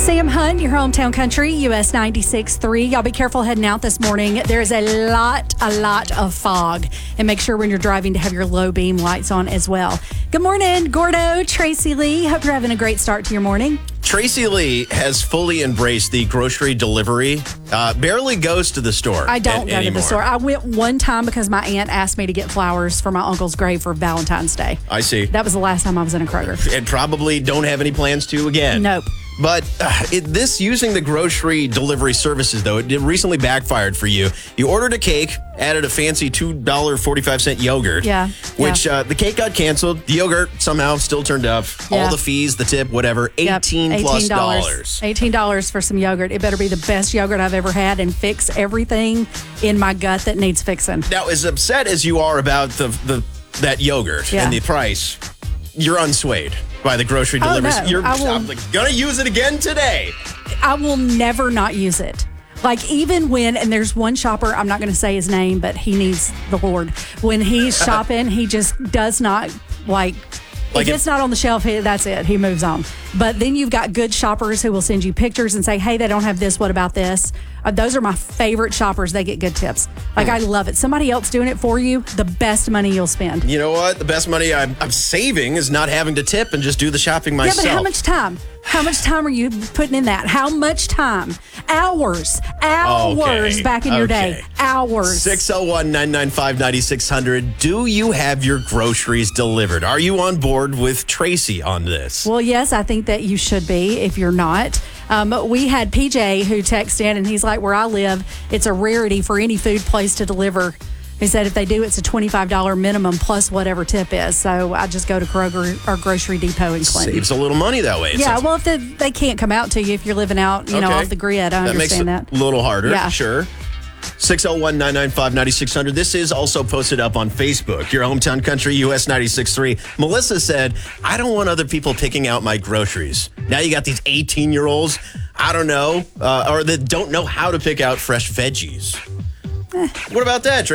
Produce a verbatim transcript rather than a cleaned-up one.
Sam Hunt, your hometown country, U S ninety-six point three. Y'all be careful heading out this morning. There's a lot, a lot of fog. And make sure when you're driving to have your low beam lights on as well. Good morning, Gordo, Tracy Lee. Hope you're having a great start to your morning. Tracy Lee has fully embraced the grocery delivery. Uh, barely goes to the store. I don't a- go anymore. to the store. I went one time because my aunt asked me to get flowers for my uncle's grave for Valentine's Day. I see. That was the last time I was in a Kroger. And probably don't have any plans to again. Nope. But uh, it, this using the grocery delivery services, though, it, it recently backfired for you. You ordered a cake, added a fancy two dollars and forty-five cents yogurt. Yeah. Which yeah. Uh, the cake got canceled. The yogurt somehow still turned up. Yeah. All the fees, the tip, whatever, eighteen Yep. plus dollars. eighteen dollars for some yogurt. It better be the best yogurt I've ever had and fix everything in my gut that needs fixing. Now, as upset as you are about the, the that yogurt Yeah. and the price, you're unswayed by the grocery Oh, deliveries. no. You're I will- I'm like, gonna use it again today. I will never not use it. Like, even when, and there's one shopper, I'm not going to say his name, but he needs the Lord. When he's shopping, he just does not, like, Like if if- it's not on the shelf, he, that's it. He moves on. But then you've got good shoppers who will send you pictures and say, hey, they don't have this. What about this? Uh, those are my favorite shoppers. They get good tips. Like, I love it. Somebody else doing it for you, the best money you'll spend. You know what? The best money I'm, I'm saving is not having to tip and just do the shopping myself. Yeah, but how much time? How much time are you putting in that? How much time? Hours. Hours Okay, back in your okay. day. Hours. six oh one, nine nine five, nine six zero zero. Do you have your groceries delivered? Are you on board with Tracy on this? Well, yes, I think that you should be if you're not. Um, we had P J who texted in, and he's like, where I live, it's a rarity for any food place to deliver. He said if they do, it's a twenty-five dollars minimum plus whatever tip is. So I just go to Kroger or Grocery Depot and claim. Saves a little money that way. it Yeah, sounds- well, if they, they can't come out to you if you're living out, you know, Okay. off the grid, I that understand makes that. it a little harder. Yeah. Sure. six oh one, nine nine five, nine six zero zero. This is also posted up on Facebook. Your hometown country, U S ninety-six point three. Melissa said, I don't want other people picking out my groceries. Now you got these eighteen-year-olds, I don't know, uh, or that don't know how to pick out fresh veggies. Eh. What about that, Tracy?